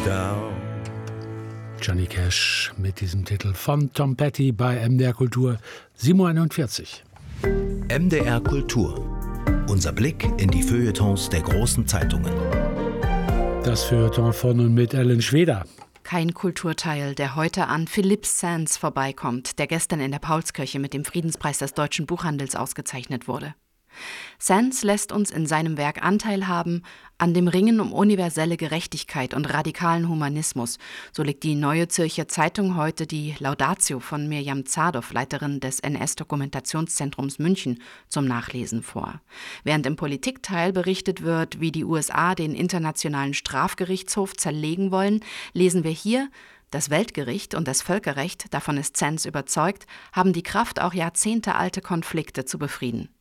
down. Johnny Cash mit diesem Titel von Tom Petty bei MDR Kultur 7:41 Uhr. MDR Kultur. Unser Blick in die Feuilletons der großen Zeitungen. Das Feuilleton von und mit Ellen Schweder. Kein Kulturteil, der heute an Philippe Sands vorbeikommt, der gestern in der Paulskirche mit dem Friedenspreis des deutschen Buchhandels ausgezeichnet wurde. Sands lässt uns in seinem Werk Anteil haben an dem Ringen um universelle Gerechtigkeit und radikalen Humanismus. So legt die Neue Zürcher Zeitung heute die Laudatio von Mirjam Zadow, Leiterin des NS-Dokumentationszentrums München, zum Nachlesen vor. Während im Politikteil berichtet wird, wie die USA den Internationalen Strafgerichtshof zerlegen wollen, lesen wir hier: Das Weltgericht und das Völkerrecht, davon ist Sands überzeugt, haben die Kraft, auch jahrzehntealte Konflikte zu befrieden.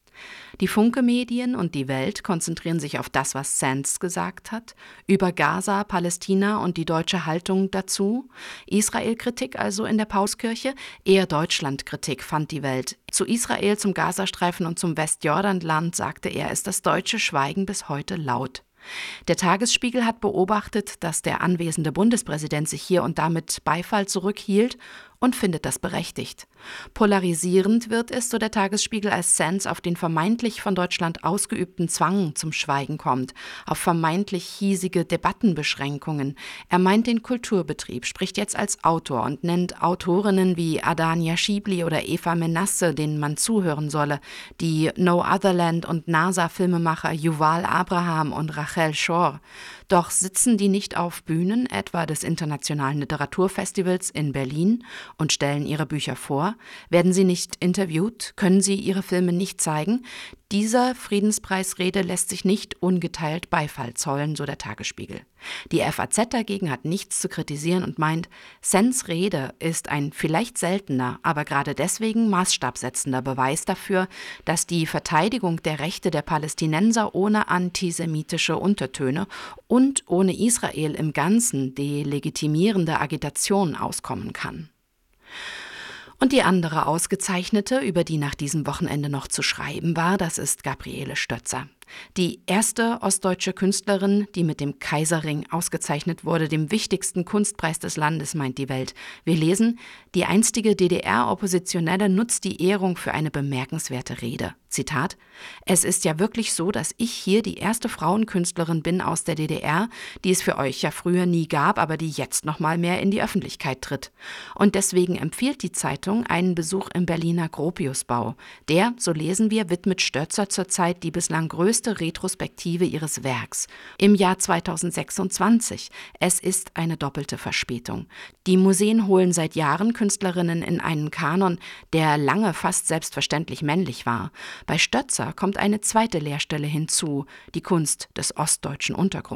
Die Funke-Medien und die Welt konzentrieren sich auf das, was Sands gesagt hat, über Gaza, Palästina und die deutsche Haltung dazu. Israel-Kritik also in der Paulskirche, eher Deutschland-Kritik fand die Welt. Zu Israel, zum Gazastreifen und zum Westjordanland, sagte er, ist das deutsche Schweigen bis heute laut. Der Tagesspiegel hat beobachtet, dass der anwesende Bundespräsident sich hier und da mit Beifall zurückhielt und findet das berechtigt. Polarisierend wird es, so der Tagesspiegel, als Sands auf den vermeintlich von Deutschland ausgeübten Zwang zum Schweigen kommt, auf vermeintlich hiesige Debattenbeschränkungen. Er meint den Kulturbetrieb, spricht jetzt als Autor und nennt Autorinnen wie Adania Schibli oder Eva Menasse, denen man zuhören solle, die No Otherland und NASA-Filmemacher Yuval Abraham und Rachel Shor. Doch sitzen die nicht auf Bühnen, etwa des Internationalen Literaturfestivals in Berlin, und stellen ihre Bücher vor? Werden sie nicht interviewt? Können sie ihre Filme nicht zeigen? Dieser Friedenspreisrede lässt sich nicht ungeteilt Beifall zollen, so der Tagesspiegel. Die FAZ dagegen hat nichts zu kritisieren und meint, Sands Rede ist ein vielleicht seltener, aber gerade deswegen maßstabsetzender Beweis dafür, dass die Verteidigung der Rechte der Palästinenser ohne antisemitische Untertöne und ohne Israel im Ganzen delegitimierende Agitation auskommen kann. Und die andere Ausgezeichnete, über die nach diesem Wochenende noch zu schreiben war, das ist Gabriele Stötzer. Die erste ostdeutsche Künstlerin, die mit dem Kaiserring ausgezeichnet wurde, dem wichtigsten Kunstpreis des Landes, meint die Welt. Wir lesen, die einstige DDR-Oppositionelle nutzt die Ehrung für eine bemerkenswerte Rede. Zitat: Es ist ja wirklich so, dass ich hier die erste Frauenkünstlerin bin aus der DDR, die es für euch ja früher nie gab, aber die jetzt noch mal mehr in die Öffentlichkeit tritt. Und deswegen empfiehlt die Zeitung einen Besuch im Berliner Gropiusbau. Der, so lesen wir, widmet Stötzer zurzeit die bislang größte Retrospektive ihres Werks. Im Jahr 2026. Es ist eine doppelte Verspätung. Die Museen holen seit Jahren Künstlerinnen in einen Kanon, der lange fast selbstverständlich männlich war. Bei Stötzer kommt eine zweite Lehrstelle hinzu, die Kunst des ostdeutschen Untergrunds.